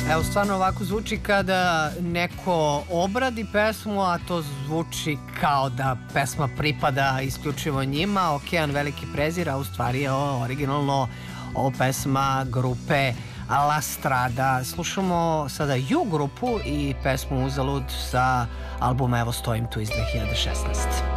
Evo, stvarno ovako zvuči kada neko obradi pesmu, a to zvuči kao da pesma pripada isključivo njima. Okean veliki prezir, a u stvari je originalno ovo pesma grupe La Strada. Slušamo sada Ju grupu i pesmu Uzalud sa albuma Evo stojim tu iz 2016.